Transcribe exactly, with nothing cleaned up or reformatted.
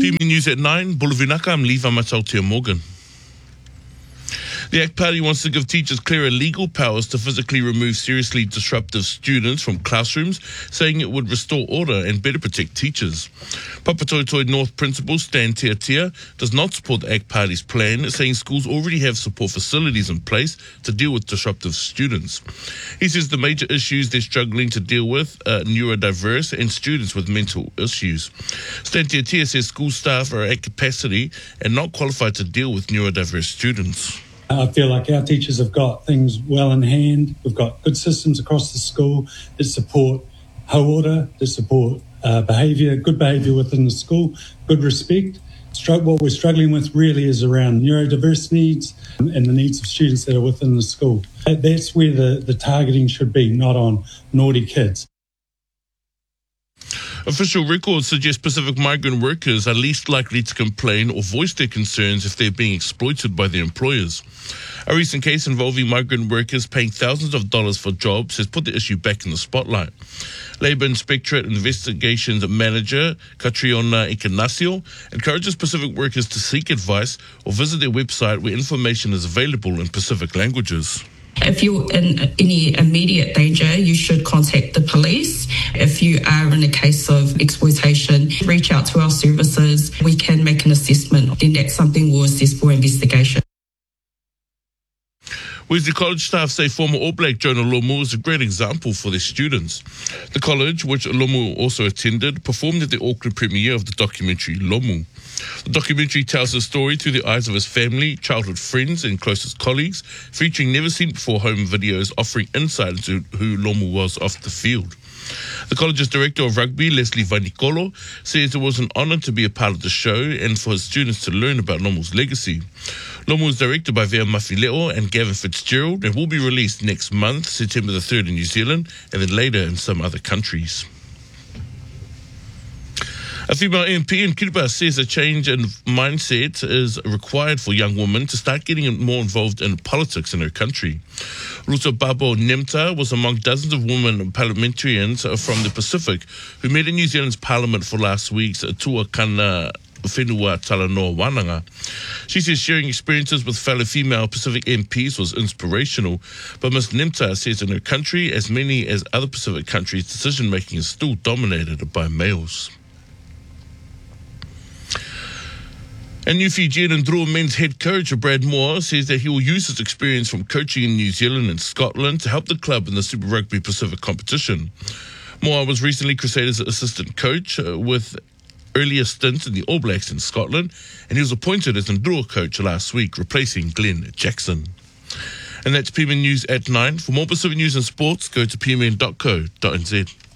P M News at nine, Bulavinaka, I'm Levi Matautia Morgan. The A C T Party wants to give teachers clearer legal powers to physically remove seriously disruptive students from classrooms, saying it would restore order and better protect teachers. Papatoetoe North Principal Stan Tiatia does not support the A C T Party's plan, saying schools already have support facilities in place to deal with disruptive students. He says the major issues they're struggling to deal with are neurodiverse and students with mental issues. Stan Tiatia says school staff are at capacity and not qualified to deal with neurodiverse students. I feel like our teachers have got things well in hand. We've got good systems across the school that support hauora, that support uh, behaviour, good behaviour within the school, good respect. Strug- what we're struggling with really is around neurodiverse needs and, and the needs of students that are within the school. That's where the, the targeting should be, not on naughty kids. Official records suggest Pacific migrant workers are least likely to complain or voice their concerns if they're being exploited by their employers. A recent case involving migrant workers paying thousands of dollars for jobs has put the issue back in the spotlight. Labour Inspectorate Investigations Manager Catriona Ignazio encourages Pacific workers to seek advice or visit their website where information is available in Pacific languages. If you're in any immediate danger, you should contact the police. If you are in a case of exploitation, reach out to our services. We can make an assessment. Then that's something we'll assess for investigation. Wesley College staff say former All Black Jonah Lomu is a great example for their students. The college, which Lomu also attended, performed at the Auckland premiere of the documentary Lomu. The documentary tells his story through the eyes of his family, childhood friends and closest colleagues, featuring never-seen-before home videos offering insight into who Lomu was off the field. The college's director of rugby, Leslie Vanicolo, says it was an honour to be a part of the show and for his students to learn about Lomu's legacy. Lomu is directed by Vea Mafileo and Gavin Fitzgerald and will be released next month, September the third in New Zealand, and then later in some other countries. A female M P in Kiribati says a change in mindset is required for young women to start getting more involved in politics in her country. Ruto Babo Nemta was among dozens of women parliamentarians from the Pacific who met in New Zealand's parliament for last week's Tuakana Whenua Talanoa Wananga. She says sharing experiences with fellow female Pacific M Ps was inspirational, but Miz Nemta says in her country, as many as other Pacific countries, decision-making is still dominated by males. And New Fijian and Drua men's head coach Brad Moore says that he will use his experience from coaching in New Zealand and Scotland to help the club in the Super Rugby Pacific competition. Moore was recently Crusaders' assistant coach uh, with earlier stints in the All Blacks in Scotland, and he was appointed as Ndrua coach last week, replacing Glenn Jackson. And that's P M N News at nine. For more Pacific news and sports, go to p m n dot co dot n z.